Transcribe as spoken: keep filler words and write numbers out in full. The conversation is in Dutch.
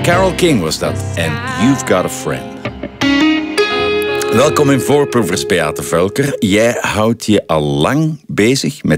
Carole King was dat. En You've Got a Friend. Welkom in Voorproevers, Beate Völker. Jij houdt je al lang bezig met